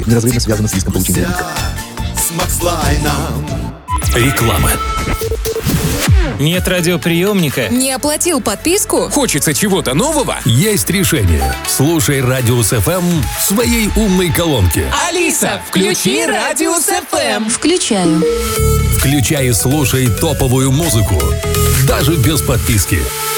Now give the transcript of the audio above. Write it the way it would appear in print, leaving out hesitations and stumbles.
неразрывно связаны с риском получения ребенка. Реклама. Нет радиоприемника? Не оплатил подписку? Хочется чего-то нового? Есть решение. Слушай Радиус ФМ в своей умной колонке. Алиса, включи Радиус ФМ. Включаю. Включай и слушай топовую музыку. Даже без подписки.